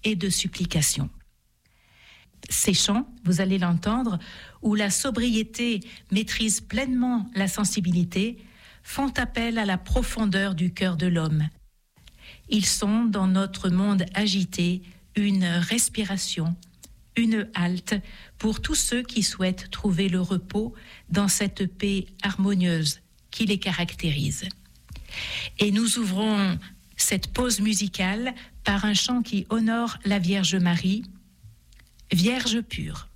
et de supplication. Ces chants, vous allez l'entendre, où la sobriété maîtrise pleinement la sensibilité, font appel à la profondeur du cœur de l'homme. Ils sont, dans notre monde agité, une respiration, une halte pour tous ceux qui souhaitent trouver le repos dans cette paix harmonieuse qui les caractérise. Et nous ouvrons cette pause musicale par un chant qui honore la Vierge Marie, Vierge pure.